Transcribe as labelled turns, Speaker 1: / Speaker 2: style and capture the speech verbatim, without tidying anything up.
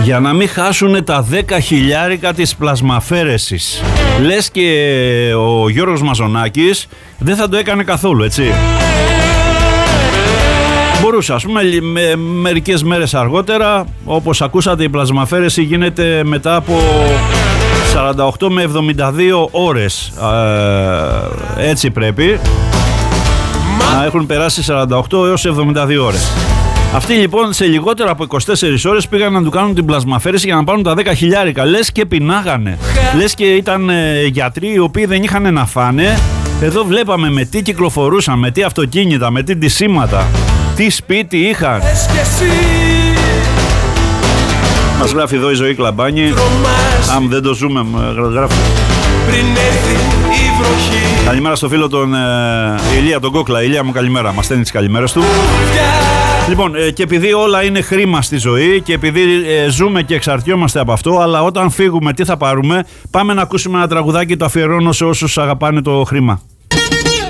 Speaker 1: για να μην χάσουν τα δέκα χιλιάρικα της πλασμαφέρεσης. Λες και ο Γιώργος Μαζονάκης δεν θα το έκανε καθόλου, έτσι. Μπορούσε, ας πούμε, με, μερικές μέρες αργότερα, όπως ακούσατε, η πλασμαφέρεση γίνεται μετά από σαράντα οκτώ με εβδομήντα δύο ώρες. Ε, έτσι πρέπει να έχουν περάσει σαράντα οκτώ έως εβδομήντα δύο ώρες. Αυτοί λοιπόν σε λιγότερο από είκοσι τέσσερις ώρες πήγαν να του κάνουν την πλασμαφέρεση για να πάρουν τα δέκα χιλιάρικα. Λες και πεινάγανε. Λες και ήταν ε, γιατροί οι οποίοι δεν είχαν να φάνε. Εδώ βλέπαμε με τι κυκλοφορούσαν, με τι αυτοκίνητα, με τι ντυσίματα, τι σπίτι είχαν. Μας γράφει εδώ η Ζωή Κλαμπάνη. Αν δεν το ζούμε, γράφει. Καλημέρα στο φίλο τον ε, Ηλία τον Κόκλα. Ηλία μου, καλημέρα. Μας στέλνει τις καλημέρες του. Λοιπόν, ε, και επειδή όλα είναι χρήμα στη ζωή και επειδή ε, ζούμε και εξαρτιόμαστε από αυτό, αλλά όταν φύγουμε τι θα πάρουμε? Πάμε να ακούσουμε ένα τραγουδάκι, το αφιερώνω σε όσους αγαπάνε το χρήμα.